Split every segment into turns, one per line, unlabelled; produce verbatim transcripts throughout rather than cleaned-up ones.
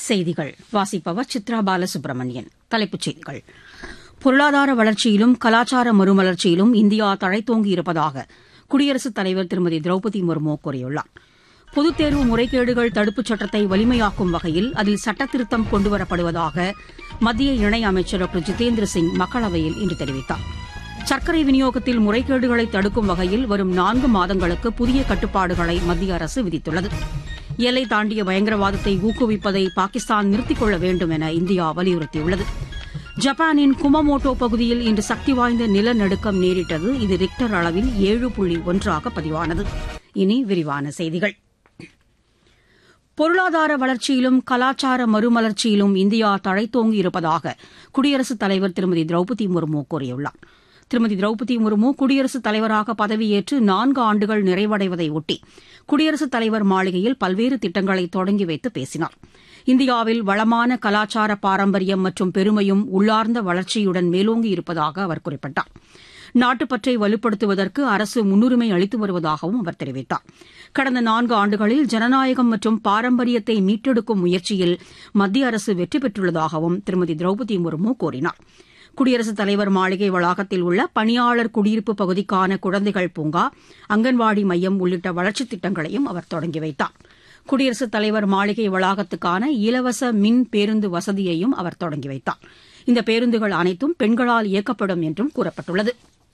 செய்திகள் வாசிப்பவர் சித்ரா பாலசுப்ரமணியன். தலைப்புச் செய்திகள். பொருளாதார வளர்ச்சியிலும் கலாச்சார மறுமலர்ச்சியிலும் இந்தியா தழைத்தோங்கி இருப்பதாக குடியரசுத் தலைவர் திருமதி திரௌபதி முர்மு கூறியுள்ளார். பொதுத் தேர்வு முறைகேடுகள் தடுப்புச் சட்டத்தை வலிமையாக்கும் வகையில் அதில் சட்டத்திருத்தம் கொண்டுவரப்படுவதாக மத்திய இணையமைச்சர் டாக்டர் ஜிதேந்திர சிங் மக்களவையில் இன்று தெரிவித்தார். சர்க்கரை விநியோகத்தில் முறைகேடுகளை தடுக்கும் வகையில் வரும் நான்கு மாதங்களுக்கு புதிய கட்டுப்பாடுகளை மத்திய அரசு விதித்துள்ளது. எல்லை தாண்டிய பயங்கரவாதத்தை ஊக்குவிப்பதை பாகிஸ்தான் நிறுத்திக் கொள்ள வேண்டும் என இந்தியா வலியுறுத்தியுள்ளது. ஜப்பானின் குமமோட்டோ பகுதியில் இன்று சக்தி வாய்ந்த நிலநடுக்கம் நேரிட்டது. இது ரிக்டர் அளவில் ஏழு புள்ளி ஒன்றாக பதிவானது. இனி விரிவான செய்திகள். பொருளாதார வளர்ச்சியிலும் கலாச்சார மறுமலர்ச்சியிலும் இந்தியா தழைத்தோங்கி இருப்பதாக குடியரசுத் தலைவர் திருமதி திரௌபதி முர்மு கூறியுள்ளார். திருமதி திரௌபதி முர்மு குடியரசுத் தலைவராக பதவியேற்று நான்கு ஆண்டுகள் நிறைவடைவதையொட்டி குடியரசுத் தலைவர் மாளிகையில் பல்வேறு திட்டங்களை தொடங்கி வைத்து பேசினார். இந்தியாவில் வளமான கலாச்சார பாரம்பரியம் மற்றும் பெருமையும் உள்ளார்ந்த வளர்ச்சியுடன் மேலோங்கி இருப்பதாக அவர் குறிப்பிட்டார். நாட்டுப்பற்றை வலுப்படுத்துவதற்கு அரசு முன்னுரிமை அளித்து வருவதாகவும் அவர் தெரிவித்தார். கடந்த நான்கு ஆண்டுகளில் ஜனநாயகம் மற்றும் பாரம்பரியத்தை மீட்டெடுக்கும் முயற்சியில் மத்திய அரசு வெற்றி பெற்றுள்ளதாகவும் திருமதி திரௌபதி முர்மு கூறினார். குடியரசுத் தலைவர் மாளிகை வளாகத்தில் உள்ள பணியாளர் குடியிருப்பு பகுதிக்கான குழந்தைகள் பூங்கா, அங்கன்வாடி மையம் உள்ளிட்ட வளர்ச்சித் திட்டங்களையும் அவர் தொடங்கி வைத்தார். குடியரசுத் தலைவர் மாளிகை வளாகத்துக்கான இலவச மின் பேருந்து வசதியையும் அவர் தொடங்கி வைத்தார். இந்த பேருந்துகள் அனைத்தும் பெண்களால் இயக்கப்படும் என்றும் கூறப்பட்டுள்ளது.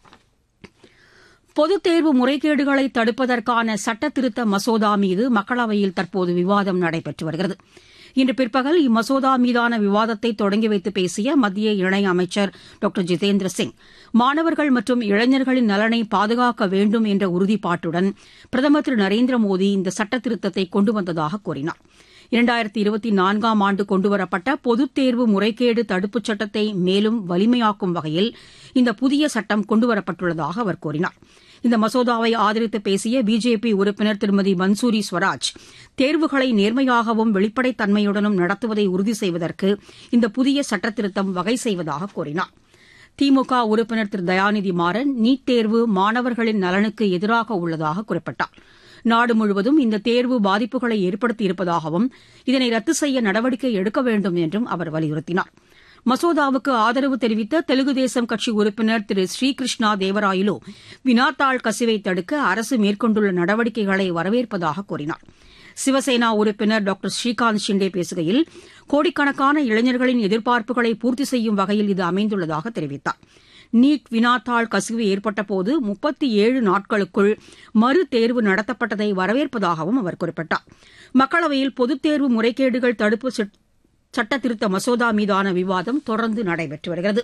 பொதுத் தேர்வு முறைகேடுகளை தடுப்பதற்கான சட்டத்திருத்த மசோதா மீது மக்களவையில் தற்போது விவாதம் நடைபெற்று வருகிறது. இன்று பிற்பகல் இம்மசோதா மீதான விவாதத்தை தொடங்கி வைத்து பேசிய மத்திய இணையமைச்சர் டாக்டர் ஜிதேந்திர சிங், மாணவர்கள் மற்றும் இளைஞர்களின் நலனை பாதுகாக்க வேண்டும் என்ற உறுதிப்பாட்டுடன் பிரதமர் திரு நரேந்திர மோடி இந்த சட்டத்திருத்தத்தை கொண்டு வந்ததாக கூறினார். இரண்டாயிரத்தி இருபத்தி நான்காம் ஆண்டு கொண்டுவரப்பட்ட பொதுத் தேர்வு முறைகேடு தடுப்புச் சட்டத்தை மேலும் வலிமையாக்கும் வகையில் இந்த புதிய சட்டம் கொண்டுவரப்பட்டுள்ளதாக அவர் கூறினார். இந்த மசோதாவை ஆதரித்து பேசிய பிஜேபி உறுப்பினர் திருமதி மன்சூரி ஸ்வராஜ், தேர்வுகளை நேர்மையாகவும் வெளிப்படைத் தன்மையுடனும் நடத்துவதை உறுதி செய்வதற்கு இந்த புதிய சட்டத்திருத்தம் வகை செய்வதாக கூறினார். திமுக உறுப்பினர் திரு தயாநிதி மாறன், நீட் தேர்வு மாணவர்களின் நலனுக்கு எதிராக உள்ளதாக குறிப்பிட்டார். நாடு முழுவதும் இந்த தேர்வு பாதிப்புகளை ஏற்படுத்தியிருப்பதாகவும் இதனை ரத்து செய்ய நடவடிக்கை எடுக்க வேண்டும் என்றும் அவர் வலியுறுத்தினார். மசோதாவுக்கு ஆதரவு தெரிவித்த தெலுங்கு தேசம் கட்சி உறுப்பினர் திரு ஸ்ரீகிருஷ்ணா தேவராயலு, வினாத்தாள் கசிவை தடுக்க அரசு மேற்கொண்டுள்ள நடவடிக்கைகளை வரவேற்பதாக கூறினார். சிவசேனா உறுப்பினர் டாக்டர் ஸ்ரீகாந்த் ஷிண்டே பேசுகையில், கோடிக்கணக்கான இளைஞர்களின் எதிர்பார்ப்புகளை பூர்த்தி செய்யும் வகையில் இது அமைந்துள்ளதாக தெரிவித்தார். நீட் வினாத்தாள் கசிவு ஏற்பட்டபோது முப்பத்தி ஏழு நாட்களுக்குள் மறு தேர்வு நடத்தப்பட்டதை வரவேற்பதாகவும் அவர் குறிப்பிட்டார். மக்களவையில் பொதுத் தேர்வு முறைகேடுகள் தடுப்பு சட்டத்திருத்த மசோதா மீதான விவாதம் தொடர்ந்து நடைபெற்று வருகிறது.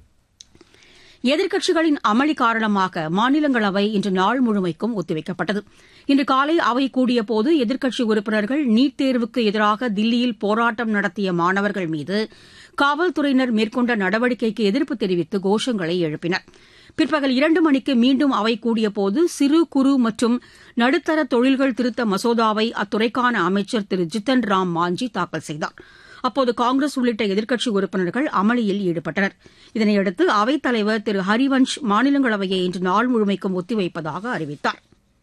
எதிர்க்கட்சிகளின் அமளி காரணமாக மாநிலங்களவை இன்று நாள் முழுமைக்கும் ஒத்திவைக்கப்பட்டது. இன்று காலை அவை கூடியபோது எதிர்க்கட்சி உறுப்பினர்கள் நீட் தேர்வுக்கு எதிராக தில்லியில் போராட்டம் நடத்திய மாணவர்கள் மீது காவல்துறையினர் மேற்கொண்ட நடவடிக்கைக்கு எதிர்ப்பு தெரிவித்து கோஷங்களை எழுப்பினர். பிற்பகல் இரண்டு மணிக்கு மீண்டும் அவை கூடியபோது சிறு குறு மற்றும் நடுத்தர தொழில்கள் திருத்த மசோதாவை அத்துறைக்கான அமைச்சர் திரு ஜித்தன் ராம் மாஞ்சி தாக்கல் செய்தார். அப்போது காங்கிரஸ் உள்ளிட்ட எதிர்க்கட்சி உறுப்பினர்கள் அமளியில் ஈடுபட்டனர். இதனையடுத்து அவைத் தலைவர் திரு ஹரிவன்ஷ் மாநிலங்களவையை இன்று நாள் முழுமைக்கும் ஒத்திவைப்பதாக அறிவித்தார்.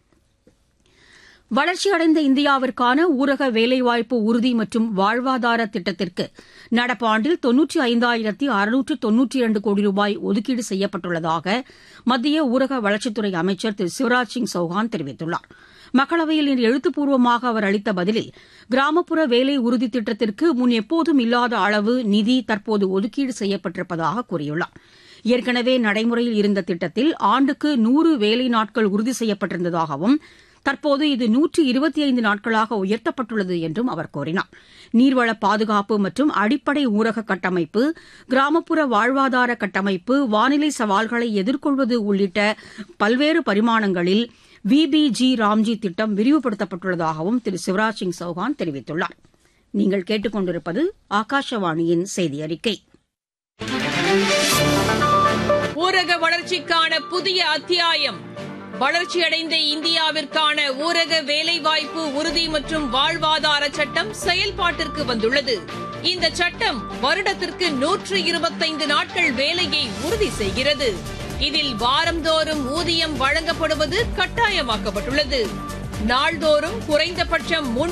வளர்ச்சியடைந்த இந்தியாவிற்கான ஊரக வேலைவாய்ப்பு உறுதி மற்றும் வாழ்வாதார திட்டத்திற்கு நடப்பாண்டில் தொன்னூற்றி ஐந்தாயிரத்தி அறுநூற்று தொன்னூற்றி இரண்டு கோடி ரூபாய் ஒதுக்கீடு செய்யப்பட்டுள்ளதாக மத்திய ஊரக வளர்ச்சித்துறை அமைச்சர் திரு சிவராஜ் சிங் சௌஹான் தெரிவித்துள்ளார். மக்களவையில் இன்று எழுத்துப்பூர்வமாக அவர் அளித்த பதிலில், கிராமப்புற வேலை உறுதி திட்டத்திற்கு முன் எப்போதும் இல்லாத அளவு நிதி தற்போது ஒதுக்கீடு செய்யப்பட்டிருப்பதாக கூறியுள்ளார். ஏற்கனவே நடைமுறையில் இருந்த திட்டத்தில் ஆண்டுக்கு நூறு வேலை நாட்கள் உறுதி செய்யப்பட்டிருந்ததாகவும் தற்போது இது நூற்று இருபத்தி ஐந்து நாட்களாக உயர்த்தப்பட்டுள்ளது என்றும் அவர் கூறினார். நீர்வள பாதுகாப்பு மற்றும் அடிப்படை ஊரக கட்டமைப்பு, கிராமப்புற வாழ்வாதார கட்டமைப்பு, வானிலை சவால்களை எதிர்கொள்வது உள்ளிட்ட பல்வேறு பரிமாணங்களில் விபிஜி ராம்ஜி திட்டம் விரிவுபடுத்தப்பட்டுள்ளதாகவும் திரு சிவராஜ் சிங் சௌஹான் தெரிவித்துள்ளார். நீங்கள் கேட்டுக் கொண்டிருப்பது ஆகாஷவாணியின் செய்தி அறிக்கை.
ஊரக வளர்ச்சிக்கான புதிய அத்தியாயம். வளர்ச்சியடைந்த இந்தியாவிற்கான ஊரக வேலைவாய்ப்பு உறுதி மற்றும் வாழ்வாதார சட்டம் செயல்பாட்டிற்கு வந்துள்ளது. இந்த சட்டம் வருடத்திற்கு நூற்று இருபத்தைந்து நாட்கள் வேலையை உறுதி செய்கிறது. இதில் வாரந்தோறும் ஊதியம் வழங்கப்படுவது கட்டாயமாக்கப்பட்டுள்ளது. நாள்தோறும் குறைந்தபட்சம்